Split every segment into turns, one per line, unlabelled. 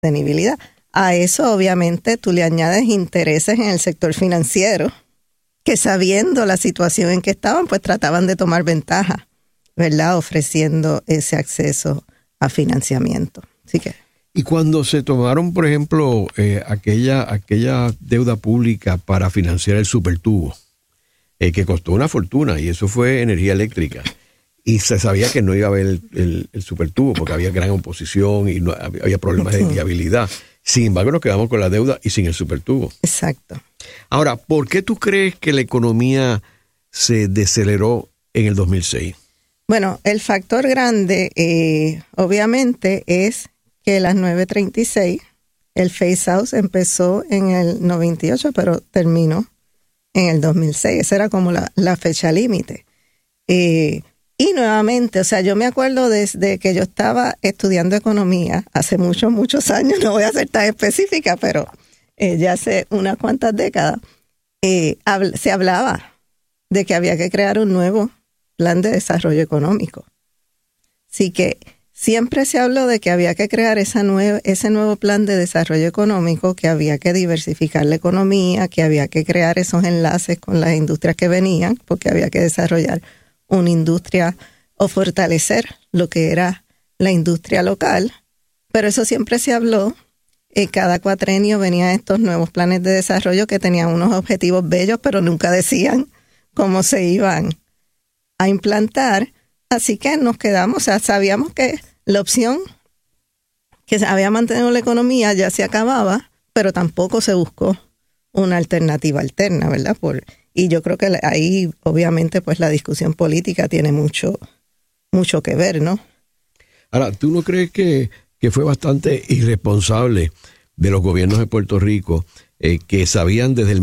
sostenibilidad. A eso, obviamente, tú le añades intereses en el sector financiero, que sabiendo la situación en que estaban, pues trataban de tomar ventaja, ¿verdad? Ofreciendo ese acceso a financiamiento. Así que...
Y cuando se tomaron, por ejemplo, aquella deuda pública para financiar el supertubo, que costó una fortuna, y eso fue energía eléctrica, y se sabía que no iba a haber el supertubo porque había gran oposición y no, había problemas de viabilidad. Sin embargo, nos quedamos con la deuda y sin el supertubo.
Exacto.
Ahora, ¿por qué tú crees que la economía se deceleró en el 2006?
Bueno, el factor grande, obviamente, es que las 936, el phase out empezó en el 98, pero terminó en el 2006. Esa era como la fecha límite. Y nuevamente, o sea, yo me acuerdo desde que yo estaba estudiando economía, hace muchos años, no voy a ser tan específica, pero ya hace unas cuantas décadas, se hablaba de que había que crear un nuevo plan de desarrollo económico. Así que siempre se habló de que había que crear ese nuevo plan de desarrollo económico, que había que diversificar la economía, que había que crear esos enlaces con las industrias que venían, porque había que desarrollar una industria o fortalecer lo que era la industria local. Pero eso siempre se habló. Cada cuatrenio venían estos nuevos planes de desarrollo que tenían unos objetivos bellos, pero nunca decían cómo se iban a implantar. Así que nos quedamos, o sea, sabíamos que la opción que se había mantenido la economía ya se acababa, pero tampoco se buscó una alternativa alterna, ¿verdad? Y yo creo que ahí, obviamente, pues la discusión política tiene mucho que ver, ¿no?
Ahora, ¿tú no crees que fue bastante irresponsable de los gobiernos de Puerto Rico que sabían desde el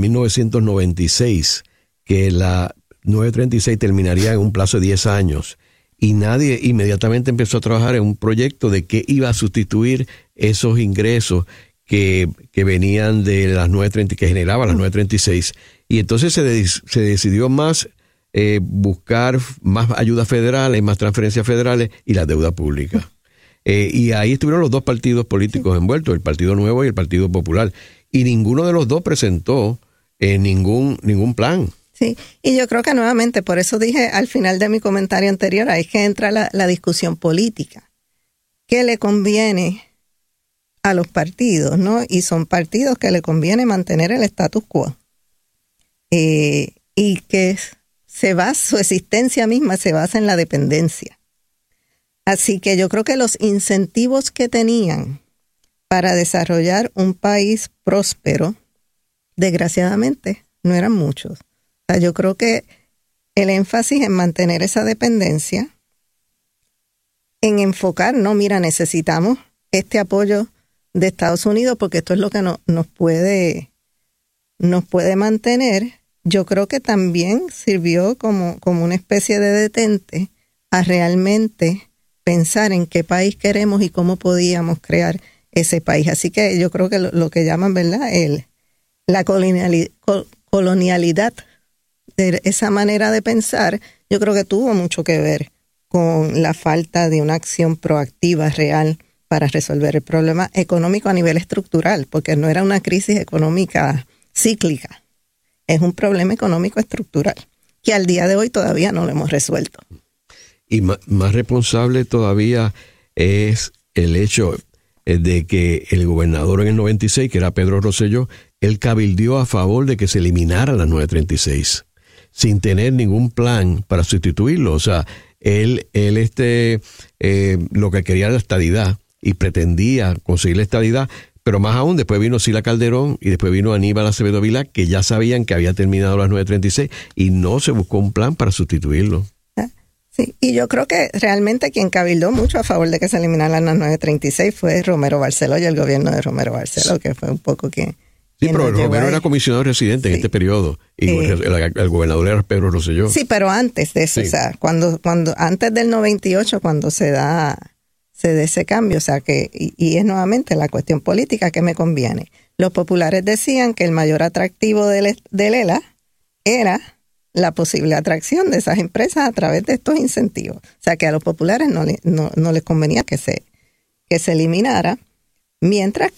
1996 que la 936 terminaría en un plazo de 10 años y nadie inmediatamente empezó a trabajar en un proyecto de qué iba a sustituir esos ingresos que venían de las 930, que generaban las 936? Y entonces se decidió más buscar más ayudas federales, más transferencias federales y la deuda pública. Y ahí estuvieron los dos partidos políticos envueltos, el Partido Nuevo y el Partido Popular. Y ninguno de los dos presentó ningún plan.
Sí, y yo creo que nuevamente, por eso dije al final de mi comentario anterior, ahí es que entra la discusión política. ¿Qué le conviene a los partidos, no? Y son partidos que le conviene mantener el status quo. Y que su existencia misma se basa en la dependencia. Así que yo creo que los incentivos que tenían para desarrollar un país próspero, desgraciadamente, no eran muchos. O sea, yo creo que el énfasis en mantener esa dependencia, en enfocar, no, mira, necesitamos este apoyo de Estados Unidos porque esto es lo que nos puede mantener. Yo creo que también sirvió como una especie de detente a realmente pensar en qué país queremos y cómo podíamos crear ese país. Así que yo creo que lo que llaman, ¿verdad?, la colonialidad, de esa manera de pensar, yo creo que tuvo mucho que ver con la falta de una acción proactiva real para resolver el problema económico a nivel estructural, porque no era una crisis económica cíclica. Es un problema económico estructural que al día de hoy todavía no lo hemos resuelto.
Y más responsable todavía es el hecho de que el gobernador en el 96, que era Pedro Rosselló, él cabildeó a favor de que se eliminara la 936 sin tener ningún plan para sustituirlo. O sea, él lo que quería era la estadidad y pretendía conseguir la estadidad. Pero más aún, después vino Sila Calderón y después vino Aníbal Acevedo Vilá, que ya sabían que había terminado las 936 y no se buscó un plan para sustituirlo.
Sí, y yo creo que realmente quien cabildó mucho a favor de que se eliminaran las 936 fue Romero Barceló y el gobierno de Romero Barceló, sí, que fue un poco quien...
Sí, pero Romero era comisionado residente en este periodo y el gobernador era Pedro Rosselló.
Sí, pero antes de eso, sí. O sea, cuando antes del 98, cuando se da ese cambio, o sea, que y es nuevamente la cuestión política que me conviene. Los populares decían que el mayor atractivo del ELA era la posible atracción de esas empresas a través de estos incentivos. O sea, que a los populares no les convenía que se eliminara, Mientras